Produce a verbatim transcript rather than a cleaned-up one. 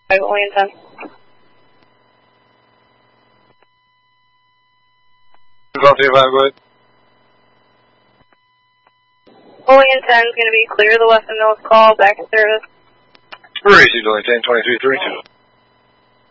only in ten. twelve two five, go ahead. Only in ten is going to be clear the Weston Mills call, back in service. Received only ten twenty-three three two.